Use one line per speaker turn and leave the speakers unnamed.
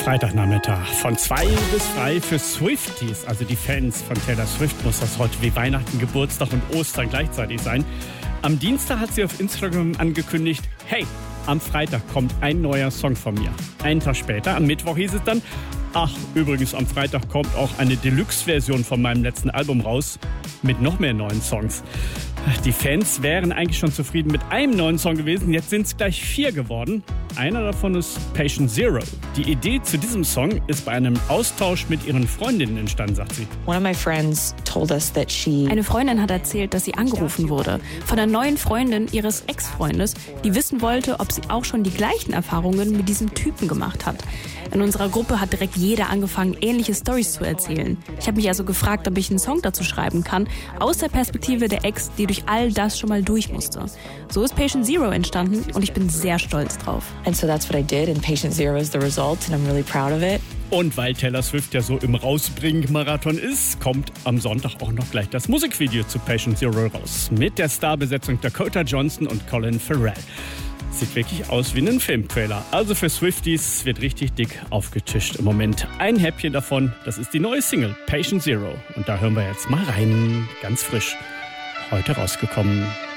Freitagnachmittag von 2 bis 3 für Swifties, also die Fans von Taylor Swift, muss das heute wie Weihnachten, Geburtstag und Ostern gleichzeitig sein. Am Dienstag hat sie auf Instagram angekündigt, hey, am Freitag kommt ein neuer Song von mir. Einen Tag später, am Mittwoch hieß es dann, ach, übrigens am Freitag kommt auch eine Deluxe-Version von meinem letzten Album raus mit noch mehr neuen Songs. Die Fans wären eigentlich schon zufrieden mit einem neuen Song gewesen, jetzt sind es gleich 4 geworden. Einer davon ist Patient Zero. Die Idee zu diesem Song ist bei einem Austausch mit ihren Freundinnen entstanden, sagt sie.
Eine Freundin hat erzählt, dass sie angerufen wurde von einer neuen Freundin ihres Ex-Freundes, die wissen wollte, ob sie auch schon die gleichen Erfahrungen mit diesem Typen gemacht hat. In unserer Gruppe hat direkt jeder angefangen, ähnliche Storys zu erzählen. Ich habe mich also gefragt, ob ich einen Song dazu schreiben kann, aus der Perspektive der Ex, die durch all das schon mal durch musste. So ist Patient Zero entstanden und ich bin sehr stolz drauf.
And so that's what I did, and Patient Zero is the result, and I'm really proud of it.
Und weil Taylor Swift ja so im Rausbring-Marathon ist, kommt am Sonntag auch noch gleich das Musikvideo zu Patient Zero raus. Mit der Starbesetzung Dakota Johnson und Colin Farrell. Sieht wirklich aus wie ein Filmtrailer. Also für Swifties wird richtig dick aufgetischt im Moment. Ein Häppchen davon, das ist die neue Single Patient Zero. Und da hören wir jetzt mal rein, ganz frisch. Heute rausgekommen.